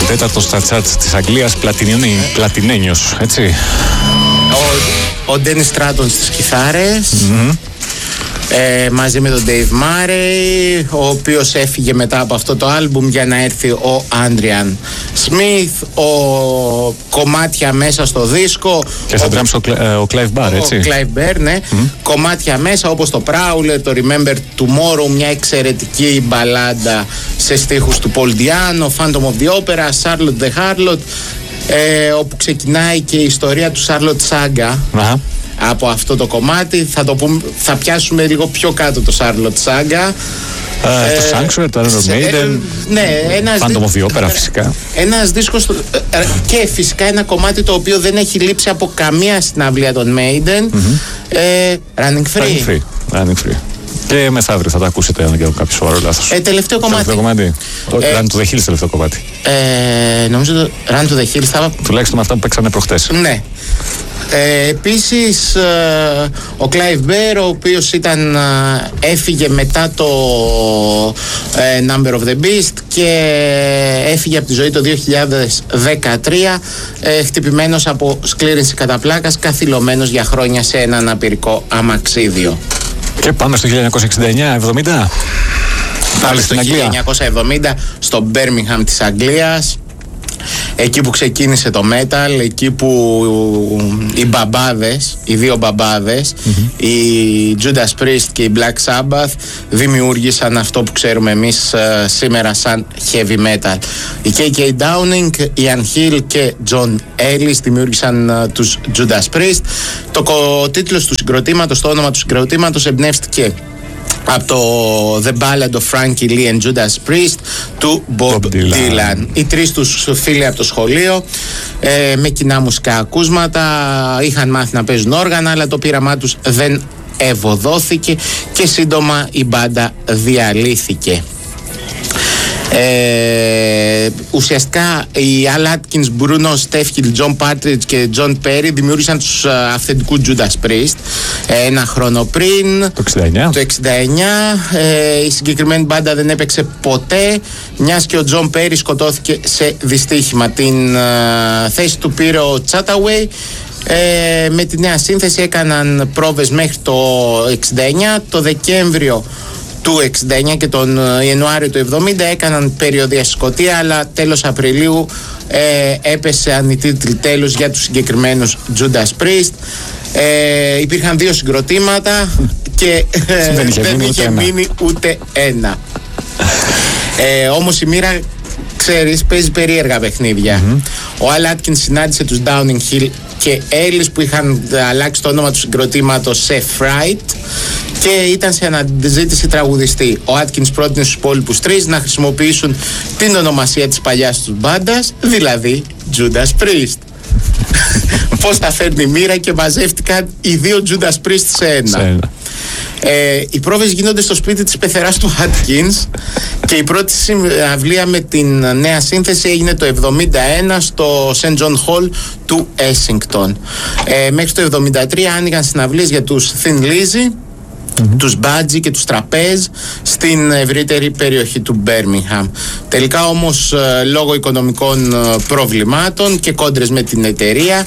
τέταρτος στα τσάρτ της Αγγλίας, πλατινένιος, έτσι. Ο Ντένις Στράτον στις κιθάρες. Μαζί με τον Dave Murray, ο οποίος έφυγε μετά από αυτό το άλμπουμ για να έρθει ο Adrian Smith. Ο κομμάτια μέσα στο δίσκο. Και στα drums ο Clive Barr, έτσι. Ο Clive Barr, ναι. Κομμάτια μέσα όπως το Prowler, το Remember Tomorrow, μια εξαιρετική μπαλάντα σε στίχους του Paul Diano, Phantom of the Opera, Charlotte the Harlot, όπου ξεκινάει και η ιστορία του Charlotte Saga. Από αυτό το κομμάτι θα πιάσουμε λίγο πιο κάτω το Charlotte Saga. Το Sanctuary, το Iron Maiden, Phantom of the Opera φυσικά. Ένας δίσκος και φυσικά ένα κομμάτι το οποίο δεν έχει λείψει από καμία συναυλία των Maiden. Running Free. Και μεθαύριο θα τα ακούσετε αν δεν κάνω κάποιο σοβαρό λάθος. Τελευταίο κομμάτι. Το Run to the Hills, τελευταίο κομμάτι. Νομίζω το Run to the Hills θα... Τουλάχιστον με αυτά που παίξανε προχτές. Ναι. Επίσης ο Clive Barr, ο οποίος έφυγε μετά το Number of the Beast και έφυγε από τη ζωή το 2013, χτυπημένος από σκλήρυνση κατά πλάκας, καθυλωμένος για χρόνια σε ένα αναπηρικό αμαξίδιο. Και πάμε στο 1969-70. Πάμε στο 1970 στο Birmingham της Αγγλίας. Εκεί που ξεκίνησε το metal, εκεί που οι δύο μπαμπάδες, η Judas Priest και η Black Sabbath, δημιούργησαν αυτό που ξέρουμε εμείς σήμερα σαν heavy metal. Η KK Downing, Ian Hill και John Ellis δημιούργησαν τους Judas Priest. Το τίτλος του συγκροτήματος, το όνομα του συγκροτήματος εμπνεύστηκε από το The Ballad of Frankie Lee and Judas Priest του Bob Dylan. Οι τρεις τους φίλοι από το σχολείο, με κοινά μουσικά ακούσματα, είχαν μάθει να παίζουν όργανα, αλλά το πείραμά τους δεν ευωδόθηκε και σύντομα η μπάντα διαλύθηκε. Ουσιαστικά οι Al Atkins, Bruno Steffield, John Partridge και John Perry δημιούργησαν τους αυθεντικούς Judas Priest ένα χρόνο πριν, το 69. Η συγκεκριμένη μπάντα δεν έπαιξε ποτέ, μιας και ο John Perry σκοτώθηκε σε δυστύχημα. Την θέση του πήρε ο Chataway. Με τη νέα σύνθεση έκαναν πρόβες μέχρι το 69. Το Δεκέμβριο του 69 και τον Ιανουάριο του 70 έκαναν περιοδία στη Σκωτία, αλλά τέλος Απριλίου έπεσε η τίτλη τέλους για τους συγκεκριμένους Judas Priest. Υπήρχαν δύο συγκροτήματα και δεν είχε μείνει ούτε ένα. Όμως η μοίρα, ξέρεις, παίζει περίεργα παιχνίδια. Ο Al Atkins συνάντησε τους Downing Hill και Ellis που είχαν αλλάξει το όνομα του συγκροτήματος σε Fright και ήταν σε αναζήτηση τραγουδιστή. Ο Atkins πρότεινε στους υπόλοιπους τρεις να χρησιμοποιήσουν την ονομασία της παλιάς τους μπάντας, δηλαδή Judas Priest. Πώς τα φέρνει η μοίρα και μαζεύτηκαν οι δύο Judas Priest σε ένα. Οι πρόβες γίνονται στο σπίτι της πεθεράς του Atkins και η πρώτη συναυλία με την νέα σύνθεση έγινε το 1971 στο St. John Hall του Essington. Μέχρι το 1973 άνοιγαν συναυλίες για τους Thin Lizzy, τους Budgie και τους Trapeze στην ευρύτερη περιοχή του Birmingham. Τελικά όμως λόγω οικονομικών προβλημάτων και κόντρες με την εταιρεία,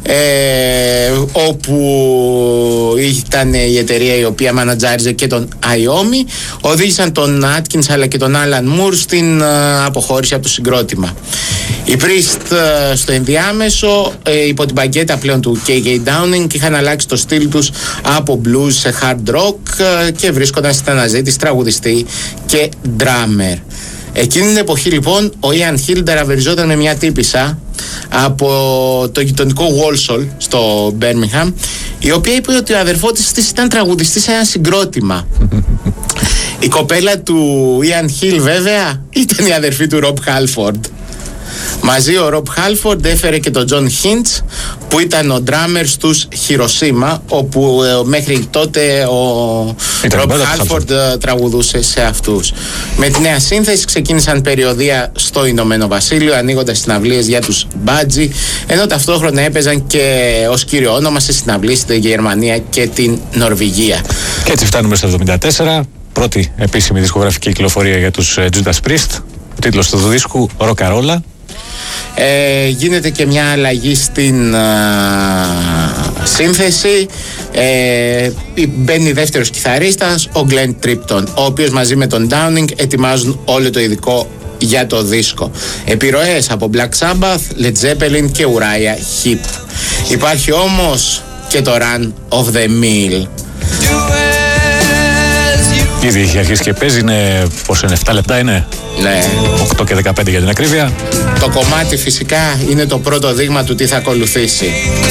όπου ήταν η εταιρεία η οποία μανατζάριζε και τον Iommi, οδήγησαν τον Atkins αλλά και τον Alan Moore στην αποχώρηση από το συγκρότημα. Οι Priest στο ενδιάμεσο, υπό την παγκέτα πλέον του KK Downing, είχαν αλλάξει το στυλ τους από blues σε hard rock και βρίσκονταν στην αναζήτηση τραγουδιστή και drummer. Εκείνη την εποχή λοιπόν ο Ian Hill ταραβεριζόταν με μια τύπισσα από το γειτονικό Walsall στο Birmingham, η οποία είπε ότι ο αδερφός της ήταν τραγουδιστής σε ένα συγκρότημα. Η κοπέλα του Ian Hill βέβαια ήταν η αδερφή του Rob Halford. Μαζί ο Rob Halford έφερε και τον John Hinch που ήταν ο drummer στους Hiroshima, όπου μέχρι τότε ο Rob Halford τραγουδούσε σε αυτούς. Με τη νέα σύνθεση ξεκίνησαν περιοδεία στο Ηνωμένο Βασίλειο, ανοίγοντας συναυλίες για τους Budgie, ενώ ταυτόχρονα έπαιζαν και ως κύριο όνομα σε συναυλίες στη Γερμανία και την Νορβηγία. Και έτσι φτάνουμε στο 1974, πρώτη επίσημη δισκογραφική κυκλοφορία για τους Judas Priest. Ο τίτλος του δίσκου Rockarola. Γίνεται και μια αλλαγή στην σύνθεση. Μπαίνει δεύτερος κιθαρίστας, ο Glenn Tripton, ο οποίος μαζί με τον Downing ετοιμάζουν όλο το ειδικό για το δίσκο. Επιρροές από Black Sabbath, Led Zeppelin και Uriah Heep. Υπάρχει όμως και το Run of the Mill. Ήδη έχει αρχίσει και παίζει, είναι πόσο είναι, 7 λεπτά είναι? Ναι. 8 και 15 για την ακρίβεια. Το κομμάτι φυσικά είναι το πρώτο δείγμα του τι θα ακολουθήσει.